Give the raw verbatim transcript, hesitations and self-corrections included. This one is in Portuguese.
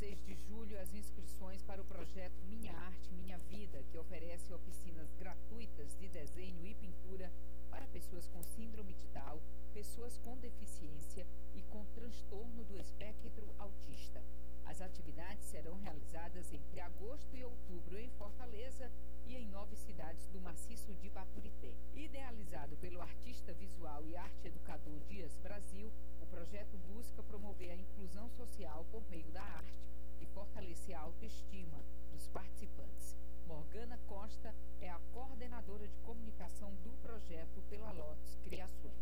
seis de julho, as inscrições para o projeto Minha Arte, Minha Vida, que oferece oficinas gratuitas de desenho e pintura para pessoas com síndrome de Down, pessoas com deficiência e com transtorno do espectro autista. As atividades serão realizadas entre agosto e outubro em Fortaleza e em nove cidades do maciço de Baturité. Idealizado pelo artista visual e arte educador Dias Brasil, o projeto busca promover a inclusão social por meio da arte e fortalecer a autoestima dos participantes. Morgana Costa é a coordenadora de comunicação do projeto pela Lotus Criações.